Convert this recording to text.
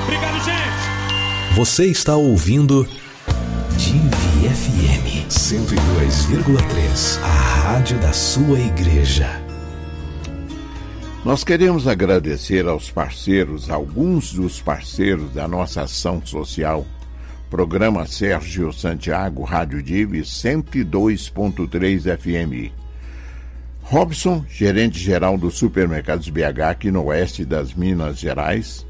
Obrigado, gente. Você está ouvindo Divi FM 102,3, a rádio da sua igreja. Nós queremos agradecer aos parceiros, alguns dos parceiros da nossa ação social. Programa Sérgio Santiago, Rádio Divi 102.3 FM. Robson, gerente-geral do Supermercados BH aqui no oeste das Minas Gerais.